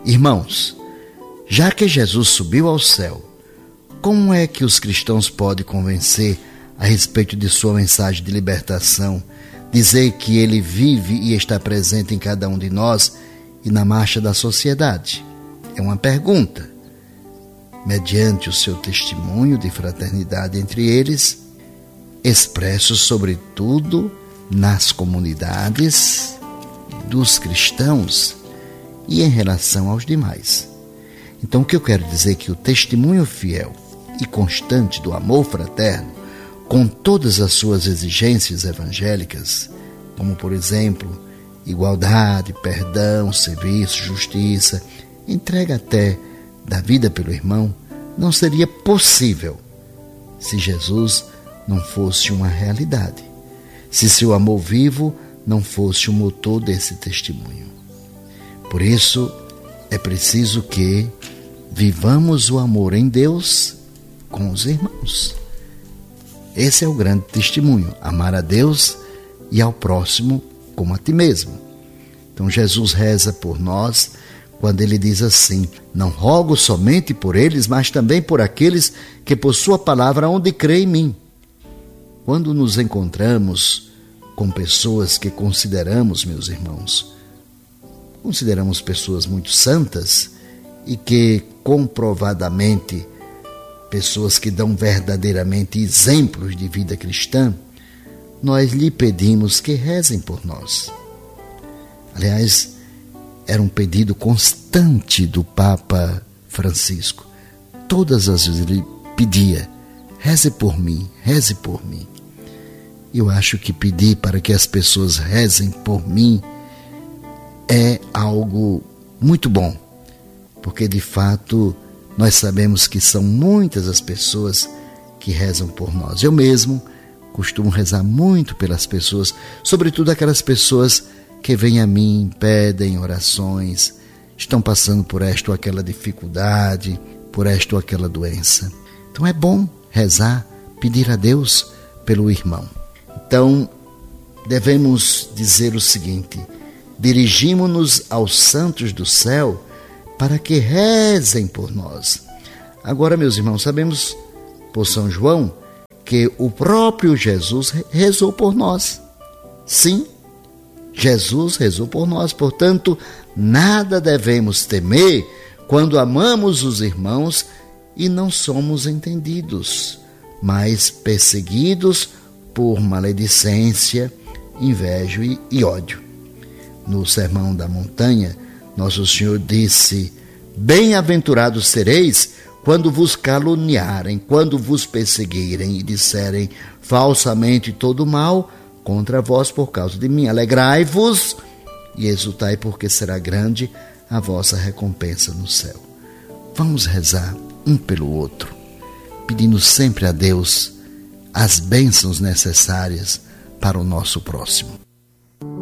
Irmãos, já que Jesus subiu ao céu, como é que os cristãos podem convencer a respeito de sua mensagem de libertação, dizer que ele vive e está presente em cada um de nós e na marcha da sociedade? É uma pergunta. Mediante o seu testemunho de fraternidade entre eles, expresso sobretudo nas comunidades dos cristãos e em relação aos demais. Então, o que eu quero dizer é que o testemunho fiel e constante do amor fraterno, com todas as suas exigências evangélicas, como, por exemplo, igualdade, perdão, serviço, justiça, entrega até da vida pelo irmão, não seria possível se Jesus não fosse uma realidade, se seu amor vivo não fosse o motor desse testemunho. Por isso, é preciso que vivamos o amor em Deus com os irmãos. Esse é o grande testemunho, amar a Deus e ao próximo como a ti mesmo. Então Jesus reza por nós quando ele diz assim: não rogo somente por eles, mas também por aqueles que por sua palavra hão de crer em mim. Quando nos encontramos com pessoas que consideramos, meus irmãos, consideramos pessoas muito santas e que comprovadamente pessoas que dão verdadeiramente exemplos de vida cristã, nós lhe pedimos que rezem por nós. Aliás, era um pedido constante do Papa Francisco. Todas as vezes ele pedia: reze por mim, reze por mim. Eu acho que pedir para que as pessoas rezem por mim é algo muito bom, porque de fato nós sabemos que são muitas as pessoas que rezam por nós. Eu mesmo costumo rezar muito pelas pessoas, sobretudo aquelas pessoas que vêm a mim, pedem orações, estão passando por esta ou aquela dificuldade, por esta ou aquela doença. Então é bom rezar, pedir a Deus pelo irmão. Então, devemos dizer o seguinte: dirigimos-nos aos santos do céu para que rezem por nós. Agora, meus irmãos, sabemos por São João que o próprio Jesus rezou por nós. Sim, Jesus rezou por nós, portanto, nada devemos temer quando amamos os irmãos e não somos entendidos, mas perseguidos por maledicência, inveja e ódio. No Sermão da Montanha, Nosso Senhor disse: bem-aventurados sereis quando vos caluniarem, quando vos perseguirem e disserem falsamente todo mal contra vós por causa de mim. Alegrai-vos e exultai, porque será grande a vossa recompensa no céu. Vamos rezar um pelo outro, pedindo sempre a Deus as bênçãos necessárias para o nosso próximo.